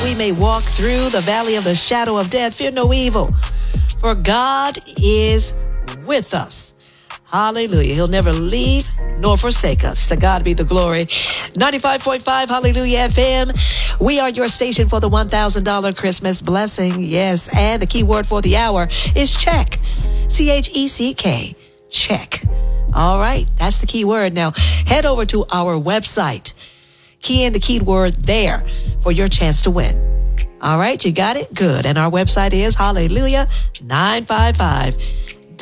we may walk through the valley of the shadow of death, fear no evil, for God is with us. Hallelujah. He'll never leave nor forsake us. To God be the glory. 95.5 Hallelujah FM. We are your station for the $1,000 Christmas blessing. Yes. And the key word for the hour is check. CHECK. Check. All right. That's the key word. Now head over to our website. Key in the key word there for your chance to win. All right. You got it? Good. And our website is Hallelujah 955